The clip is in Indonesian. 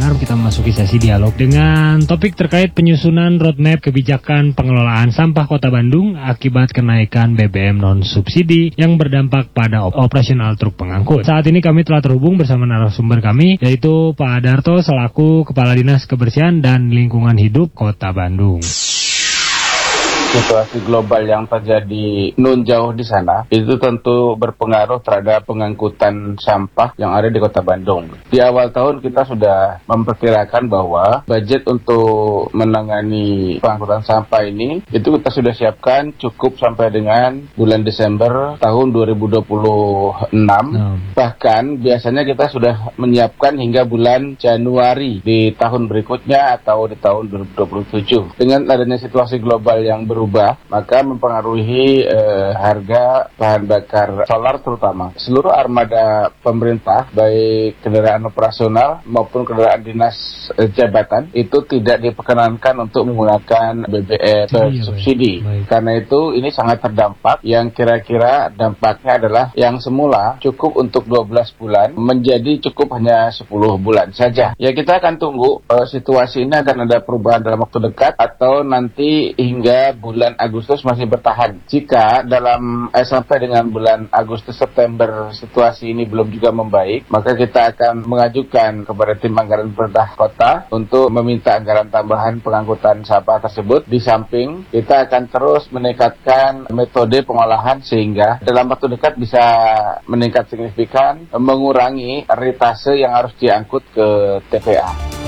pendengar, kita memasuki sesi dialog dengan topik terkait penyusunan roadmap kebijakan pengelolaan sampah Kota Bandung akibat kenaikan BBM non-subsidi yang berdampak pada operasional truk pengangkut. Saat ini kami telah terhubung bersama narasumber kami, yaitu Pak Darto selaku Kepala Dinas Kebersihan dan Lingkungan Hidup Kota Bandung. Situasi global yang terjadi nun jauh di sana itu tentu berpengaruh terhadap pengangkutan sampah yang ada di Kota Bandung. Di awal tahun kita sudah memperkirakan bahwa budget untuk menangani pengangkutan sampah ini itu kita sudah siapkan cukup sampai dengan bulan Desember tahun 2026. Bahkan biasanya kita sudah menyiapkan hingga bulan Januari di tahun berikutnya atau di tahun 2027. Dengan adanya situasi global yang berubah, maka mempengaruhi harga bahan bakar solar terutama. Seluruh armada pemerintah, baik kendaraan operasional maupun kendaraan dinas jabatan, itu tidak diperkenankan untuk menggunakan BBM bersubsidi. Karena itu ini sangat terdampak, yang kira-kira dampaknya adalah yang semula cukup untuk 12 bulan menjadi cukup hanya 10 bulan saja. Ya, kita akan tunggu situasi ini akan ada perubahan dalam waktu dekat atau nanti hingga bulan Agustus masih bertahan. Jika dalam sampai dengan bulan Agustus September situasi ini belum juga membaik, maka kita akan mengajukan kepada tim anggaran pemerintah kota untuk meminta anggaran tambahan pengangkutan sampah tersebut. Di samping kita akan terus meningkatkan metode pengolahan sehingga dalam waktu dekat bisa meningkat signifikan, mengurangi ritase yang harus diangkut ke TPA.